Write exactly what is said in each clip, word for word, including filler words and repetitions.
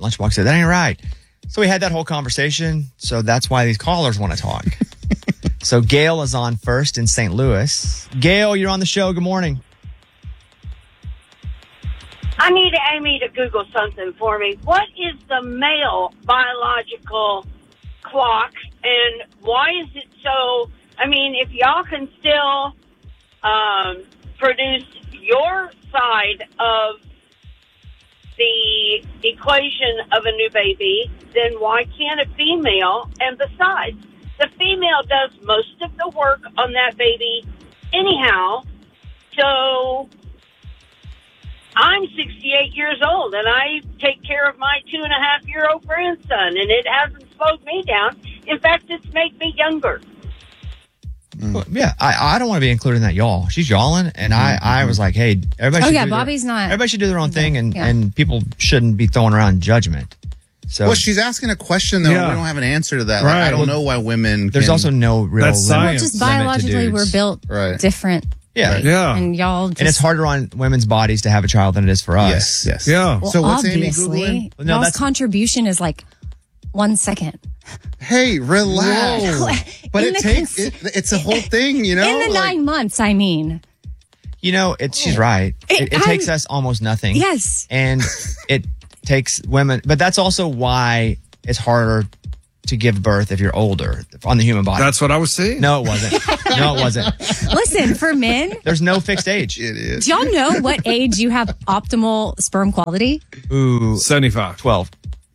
Lunchbox said, that ain't right. So we had that whole conversation. So that's why these callers want to talk. So Gail is on first in Saint Louis. Gail, you're on the show. Good morning. I need Amy to Google something for me. What is the male biological clock, and why is it so? I mean, if y'all can still um, produce your side of the equation of a new baby, then why can't a female? And besides, the female does most of the work on that baby anyhow. So I'm sixty-eight years old, and I take care of my two and a half year old grandson, and it hasn't slowed me down. In fact, it's made me younger. Mm. Well, yeah, I, I don't want to be included in that y'all. She's yawling, and I, I was like, hey, everybody. Oh should yeah, do Bobby's their, not. Everybody should do their own thing, and, yeah. and people shouldn't be throwing around judgment. So, well, she's asking a question, though. Yeah. We don't have an answer to that. Like, Right. I don't Well, know why women. there's can, also no real That's limit, Well, just limit to biologically, we're dudes. built Right. different. Yeah, right? Yeah. And y'all just... and it's harder on women's bodies to have a child than it is for us. Yes, yes. Yeah. Well, So what's Amy obviously, Googling? No, y'all's that's- contribution is like one second. Hey, relax. Whoa. But In it the takes. cons- It, it's a whole thing, you know. In the like, nine months, I mean. You know, it, she's right. It, it I'm- takes us almost nothing. Yes. And it takes women, but that's also why it's harder to give birth if you're older on the human body. That's what I was saying. No, it wasn't. No, it wasn't. Listen, for men, There's no fixed age. It is. do y'all know what age you have optimal sperm quality? Ooh, seventy-five. twelve.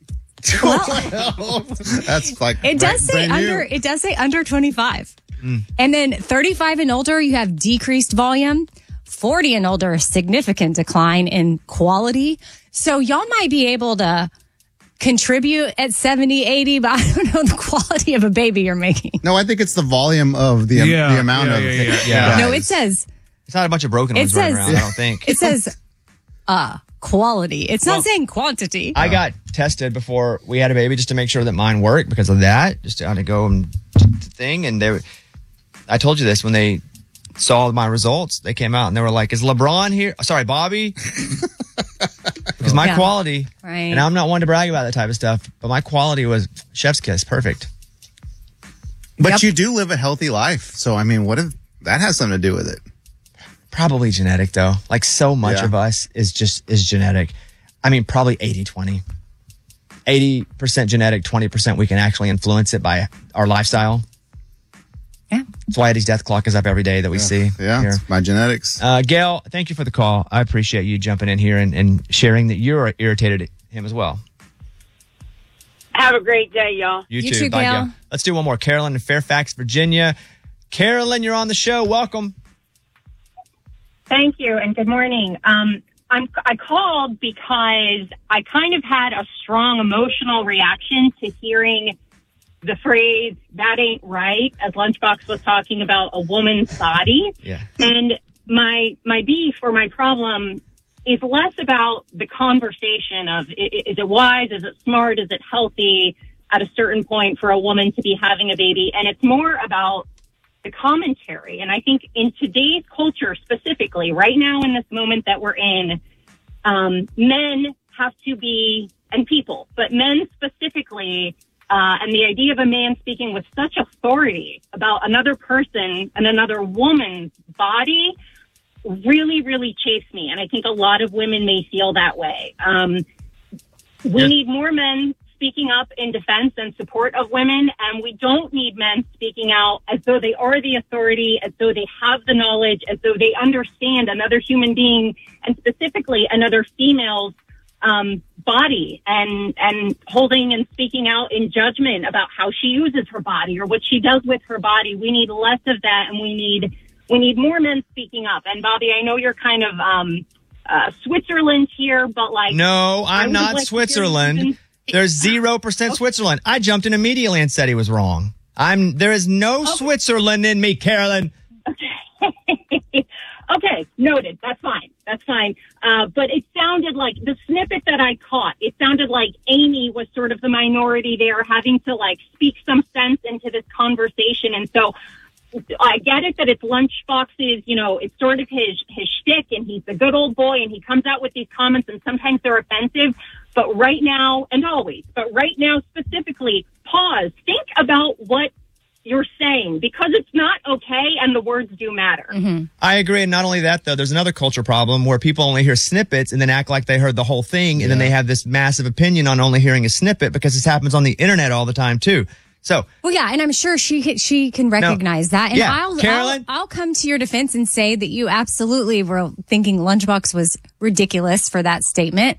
That's like It does say brand new. under. It does say under twenty-five, and then thirty-five and older, you have decreased volume. forty and older, a significant decline in quality. So y'all might be able to contribute at seventy, eighty, but I don't know the quality of a baby you're making. No, I think it's the volume of the Yeah, the amount yeah, of. yeah, yeah, yeah. No, it says It's not a bunch of broken It ones running says- around, I don't think. it says uh quality. It's Well, not saying quantity. I got tested before we had a baby just to make sure that mine worked because of that. Just to, I had to go and thing, and they. were- I told you this when they saw my results. They came out and they were like, "Is LeBron here? Sorry, Bobby." Because my Yeah. quality, Right. and I'm not one to brag about that type of stuff, but my quality was chef's kiss, perfect. But Yep. you do live a healthy life, so I mean, what if that has something to do with it? Probably genetic though. Like so much Yeah. of us is just is genetic. I mean, probably eighty twenty. eighty percent genetic, twenty percent we can actually influence it by our lifestyle. Yeah. That's why Eddie's death clock is up every day that we see. Yeah, here. it's my genetics. Uh, Gail, thank you for the call. I appreciate you jumping in here and, and sharing that you're irritated at him as well. Have a great day, y'all. You, You too. too, Bye, Gail. Gail. Let's do one more. Carolyn in Fairfax, Virginia. Carolyn, you're on the show. Welcome. Thank you, and good morning. Um, I'm, I called because I kind of had a strong emotional reaction to hearing the phrase, that ain't right, as Lunchbox was talking about a woman's body. Yeah. And my my beef or my problem is less about the conversation of, i- i- is it wise, is it smart, is it healthy at a certain point for a woman to be having a baby? And it's more about the commentary. And I think in today's culture specifically, right now in this moment that we're in, um, men have to be, and people, but men specifically, uh, and the idea of a man speaking with such authority about another person and another woman's body really, really chafes me. And I think a lot of women may feel that way. Um, we Yeah. need more men speaking up in defense and support of women, and we don't need men speaking out as though they are the authority, as though they have the knowledge, as though they understand another human being, and specifically another female's um, body, and and holding and speaking out in judgment about how she uses her body or what she does with her body. We need less of that, and we need we need more men speaking up. And Bobby, I know you're kind of um, uh, Switzerland here, but like No, I I'm would not like to hear Switzerland. you- There's zero percent Switzerland. I jumped in immediately and said he was wrong. I'm. There is no Switzerland in me, Carolyn. Okay, noted. That's fine. That's fine. Uh, but it sounded like the snippet that I caught, it sounded like Amy was sort of the minority there, having to like speak some sense into this conversation. And so I get it that it's Lunchbox's, you know, it's sort of his, his shtick, and he's the good old boy, and he comes out with these comments, and sometimes they're offensive. But right now, and always, but right now specifically, pause. Think about what you're saying, because it's not okay and the words do matter. Mm-hmm. I agree. And not only that, though, there's another culture problem where people only hear snippets and then act like they heard the whole thing. And Yeah. then they have this massive opinion on only hearing a snippet, because this happens on the internet all the time, too. So, Well, yeah, and I'm sure she she can recognize that. And Yeah. I'll, Carolyn? I'll I'll come to your defense and say that you absolutely were thinking Lunchbox was ridiculous for that statement.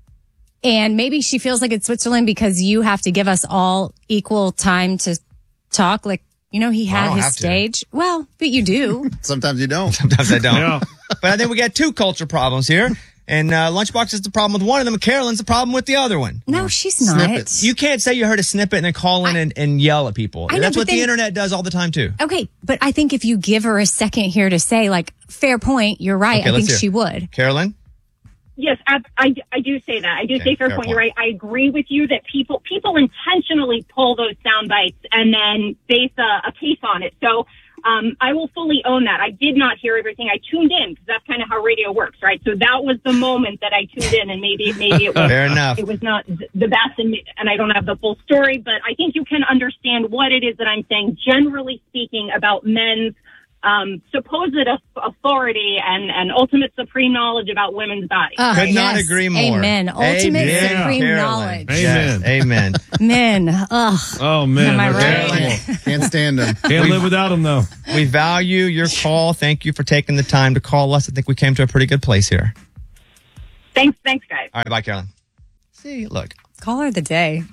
And maybe she feels like it's Switzerland because you have to give us all equal time to talk. Like, you know, he Well, I had don't his have to. stage. Well, but you do. Sometimes you don't. sometimes I don't. Yeah. But I think we got two culture problems here. And uh, Lunchbox is the problem with one of them, and Carolyn's the problem with the other one. No, she's not. Snippets. You can't say you heard a snippet and then call in and, and yell at people. I know, That's but what the then- internet does all the time, too. Okay, but I think if you give her a second here to say, like, fair point, you're right. Okay, I let's think hear. she would. Carolyn? Yes, I, I, I do say that. I do Okay, say fair, fair point. point. You're right. I agree with you that people people intentionally pull those sound bites and then base a, a case on it. So um, I will fully own that. I did not hear everything. I tuned in because that's kind of how radio works, right? So that was the moment that I tuned in, and maybe maybe it was Fair enough. it was not th- the best, and, and I don't have the full story, but I think you can understand what it is that I'm saying. Generally speaking, about men's um, supposed au- authority and, and ultimate supreme knowledge about women's bodies. Uh, Could not yes. agree more. Amen. Ultimate Amen, supreme Carolyn. knowledge. Yes, amen. Men. Ugh. Oh, man. Am I that's right? terrible. Can't stand them. Can't live without them, though. We value your call. Thank you for taking the time to call us. I think we came to a pretty good place here. Thanks, thanks, guys. All right, bye, Carolyn. See, look, Caller of the day.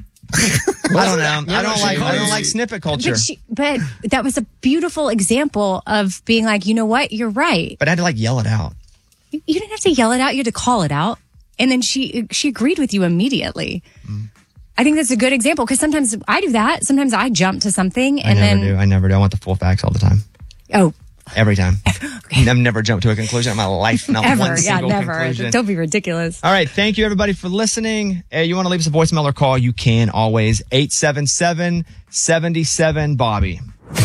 I don't know. I don't she like. I don't calls like you. snippet culture. But, she, but that was a beautiful example of being like, you know what? You're right. But I had to like yell it out. You you didn't have to yell it out. You had to call it out. And then she she agreed with you immediately. Mm. I think that's a good example because sometimes I do that. Sometimes I jump to something I and never then, do. I never do. I want the full facts all the time. oh, Every time. I've never jumped to a conclusion in my life. Not ever. one Yeah, single never. conclusion. Don't be ridiculous. All right. Thank you, everybody, for listening. Hey, you want to leave us a voicemail or call? You can always. eight seven seven, seven seven, Bobby.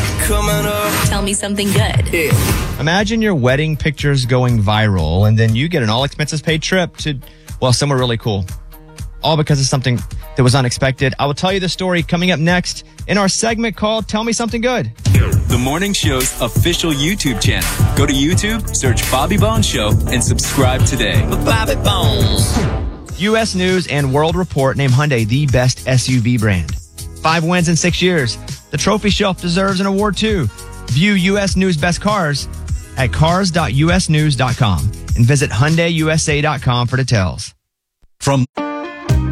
Tell me something good. Imagine your wedding pictures going viral, and then you get an all expenses paid trip to, well, somewhere really cool. All because of something that was unexpected. I will tell you the story coming up next in our segment called Tell Me Something Good. The morning show's official YouTube channel. Go to YouTube, search Bobby Bones Show, and subscribe today. Bobby Bones. U S News and World Report named Hyundai the best S U V brand. Five wins in six years. The trophy shelf deserves an award too. View U S News best cars at cars dot u s news dot com and visit hyundai u s a dot com for details. From